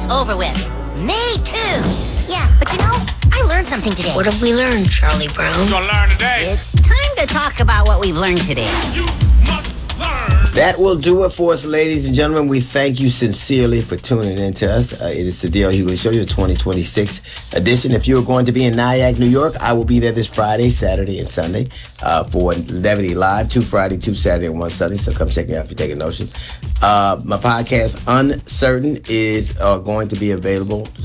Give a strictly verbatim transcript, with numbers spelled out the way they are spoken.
it's over with. Me too. Yeah, but you know, I learned something today. What have we learned, Charlie Brown? You're gonna learn today. It's time to talk about what we've learned today. You must learn. That will do it for us, ladies and gentlemen. We thank you sincerely for tuning in to us. Uh, it is the Dale Hughley Show, your twenty twenty-six edition. If you're going to be in Nyack, New York, I will be there this Friday, Saturday, and Sunday uh, for Levity Live, two Friday, two Saturday, and one Sunday. So come check me out if you take a notion. Uh, my podcast, Uncertain, is uh, going to be available